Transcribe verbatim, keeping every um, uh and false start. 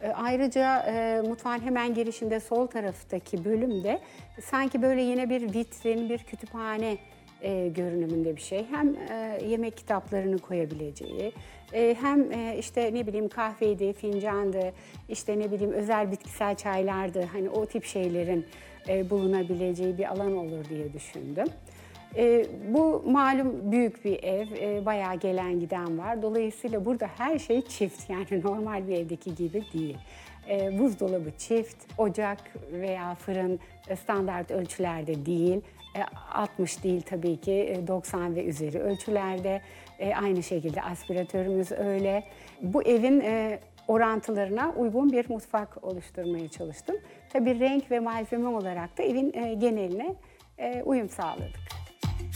E, Ayrıca e, mutfağın hemen girişinde sol taraftaki bölümde sanki böyle yine bir vitrin, bir kütüphane e, görünümünde bir şey. Hem e, yemek kitaplarını koyabileceği, e, hem e, işte ne bileyim kahveydi, fincandı, işte ne bileyim özel bitkisel çaylardı. Hani o tip şeylerin e, bulunabileceği bir alan olur diye düşündüm. E, bu malum büyük bir ev, e, bayağı gelen giden var. Dolayısıyla burada her şey çift, yani normal bir evdeki gibi değil. E, buzdolabı çift, ocak veya fırın e, standart ölçülerde değil. E, altmış değil tabii ki, e, doksan ve üzeri ölçülerde. E, aynı şekilde aspiratörümüz öyle. Bu evin e, orantılarına uygun bir mutfak oluşturmaya çalıştım. Tabii renk ve malzeme olarak da evin e, geneline e, uyum sağladık.